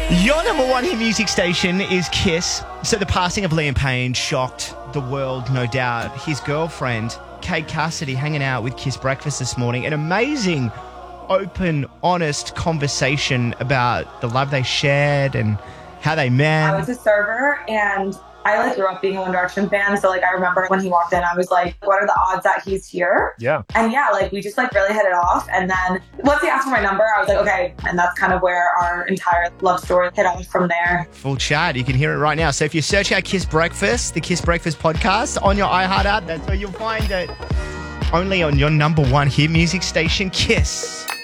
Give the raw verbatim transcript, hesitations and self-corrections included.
Your number one hit music station is Kiss. So the passing of Liam Payne shocked the world, no doubt. His girlfriend, Kate Cassidy, hanging out with Kiss Breakfast this morning. An amazing, open, honest conversation about the love they shared and how they met. I was a server and I like grew up being a One Direction fan. So like I remember when he walked in, I was like, what are the odds that he's here? Yeah. And yeah, like we just like really hit it off. And then once he asked for my number, I was like, okay. And that's kind of where our entire love story hit off from there. Full chat. You can hear it right now. So if you search out Kiss Breakfast, the Kiss Breakfast podcast on your iHeart app, that's where you'll find it. Only on your number one hit music station, Kiss.